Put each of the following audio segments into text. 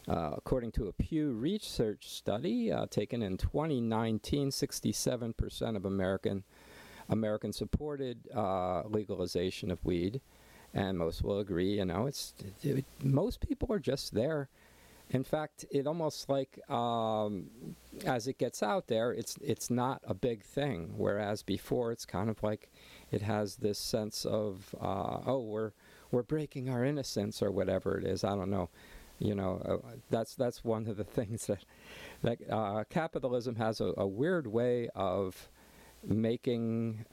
According to a Pew Research study taken in 2019, 67% of Americans supported legalization of weed, and most will agree. Most people are just there. In fact, it almost like as it gets out there, it's not a big thing. Whereas before, it's kind of like it has this sense of we're breaking our innocence or whatever it is. I don't know. That's one of the things that capitalism has a weird way of making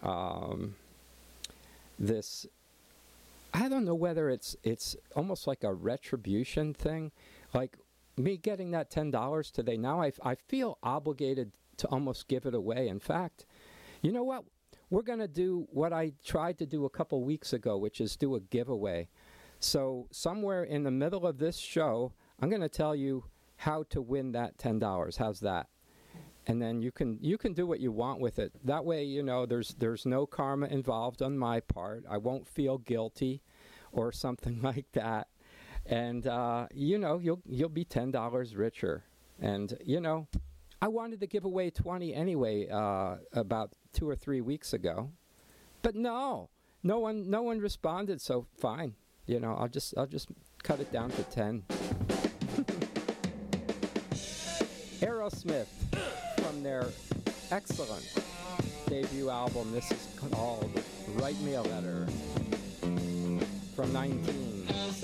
this. I don't know whether it's almost like a retribution thing. Like me getting that $10 today, now I feel obligated to almost give it away. In fact, you know what? We're going to do what I tried to do a couple weeks ago, which is do a giveaway. So somewhere in the middle of this show, I'm going to tell you how to win that $10. How's that? And then you can do what you want with it. That way, there's no karma involved on my part. I won't feel guilty or something like that. And you'll be $10 richer. And I wanted to give away 20 anyway about 2 or 3 weeks ago, but no one responded. So fine, I'll just cut it down to 10. Aerosmith, from their excellent debut album, this is called Write Me a Letter, from 19.